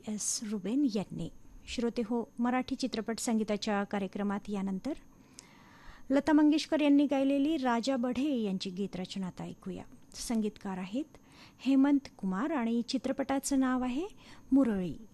S Reuben यांनी. श्रोते हो, मराठी चित्रपट संगीताच्या कार्यक्रमात यानंतर लता मंगेशकर यांनी गायलेली राजा बढे यांची गीतरचना आता ऐकूया. संगीतकार आहेत हेमंत कुमार आणि चित्रपटाचं नाव आहे मुरळी.